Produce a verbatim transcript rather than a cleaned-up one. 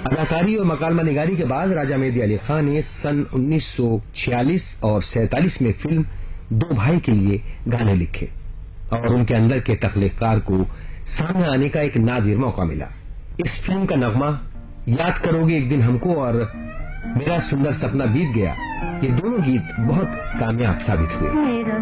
अदाकारी और मकालमा निगारी के बाद राजा मेहदी अली खान ने सन उन्नीस सौ छियालीस और सैंतालीस में फिल्म दो भाई के लिए गाने लिखे और उनके अंदर के तख्लीकार को सामने आने का एक नादिर मौका मिला। इस फिल्म का नगमा याद करोगे एक दिन हमको और मेरा सुंदर सपना बीत गया, ये दोनों गीत बहुत कामयाब साबित हुए।